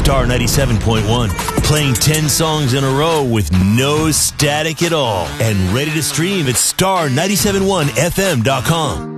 Star 97.1. Playing 10 songs in a row with no static at all. And ready to stream at star971fm.com.